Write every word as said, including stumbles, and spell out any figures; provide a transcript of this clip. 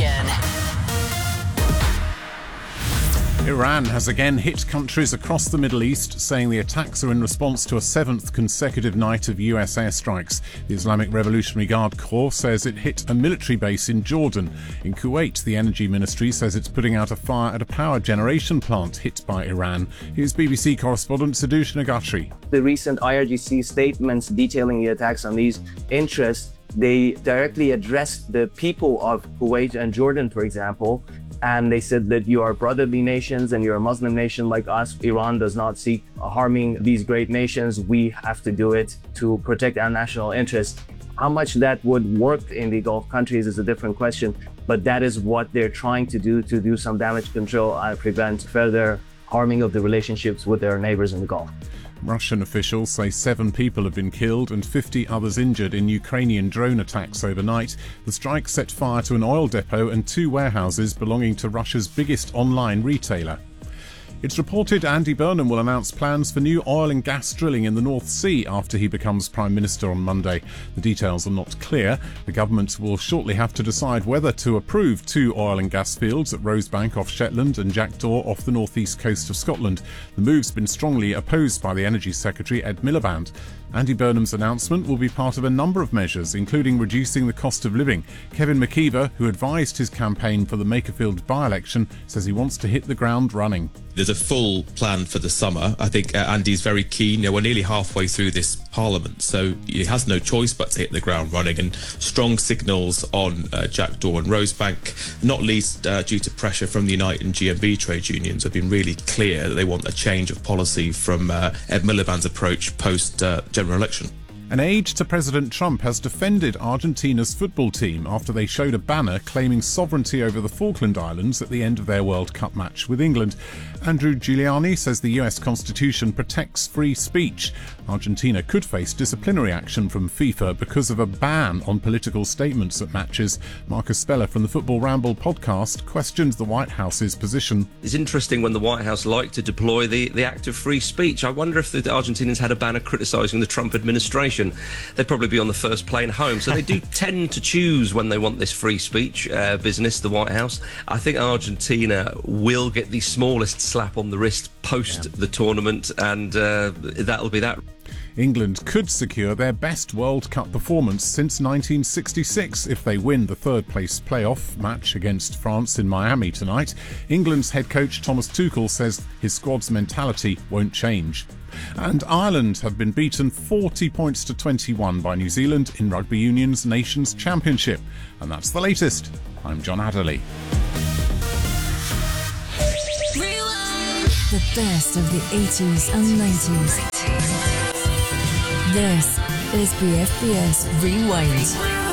Nation. Iran has again hit countries across the Middle East, saying the attacks are in response to a seventh consecutive night of U S airstrikes. The Islamic Revolutionary Guard Corps says it hit a military base in Jordan. In Kuwait, the Energy Ministry says it's putting out a fire at a power generation plant hit by Iran. Here's B B C correspondent Sadush Nagatri. The recent I R G C statements detailing the attacks on these interests, they directly addressed the people of Kuwait and Jordan, for example. And they said that you are brotherly nations and you're a Muslim nation like us. Iran does not seek harming these great nations. We have to do it to protect our national interests. How much that would work in the Gulf countries is a different question, but that is what they're trying to do to do some damage control and prevent further harming of the relationships with their neighbors in the Gulf. Russian officials say seven people have been killed and fifty others injured in Ukrainian drone attacks overnight. The strike set fire to an oil depot and two warehouses belonging to Russia's biggest online retailer. It's reported Andy Burnham will announce plans for new oil and gas drilling in the North Sea after he becomes Prime Minister on Monday. The details are not clear. The government will shortly have to decide whether to approve two oil and gas fields at Rosebank off Shetland and Jackdaw off the northeast coast of Scotland. The move's been strongly opposed by the Energy Secretary Ed Miliband. Andy Burnham's announcement will be part of a number of measures, including reducing the cost of living. Kevin McKeever, who advised his campaign for the Makerfield by-election, says he wants to hit the ground running. There's a full plan for the summer. I think uh, Andy's very keen. You know, we're nearly halfway through this Parliament, so he has no choice but to hit the ground running. And strong signals on uh, Jackdaw and Rosebank, not least uh, due to pressure from the Unite and G M B trade unions, have been really clear that they want a change of policy from uh, Ed Miliband's approach post uh, general election. An aide to President Trump has defended Argentina's football team after they showed a banner claiming sovereignty over the Falkland Islands at the end of their World Cup match with England. Andrew Giuliani says the U S Constitution protects free speech. Argentina could face disciplinary action from FIFA because of a ban on political statements at matches. Marcus Speller from the Football Ramble podcast questioned the White House's position. It's interesting when the White House liked to deploy the, the act of free speech. I wonder if the Argentinians had a banner criticising the Trump administration. They'd probably be on the first plane home. So they do tend to choose when they want this free speech uh, business, the White House. I think Argentina will get the smallest slap on the wrist post yeah. the tournament, and uh, that'll be that. England could secure their best World Cup performance since nineteen sixty-six if they win the third-place playoff match against France in Miami tonight. England's head coach Thomas Tuchel says his squad's mentality won't change. And Ireland have been beaten forty points to twenty-one by New Zealand in Rugby Union's Nations Championship. And that's the latest. I'm John Adderley. The best of the eighties and nineties. This is B F B S Rewind.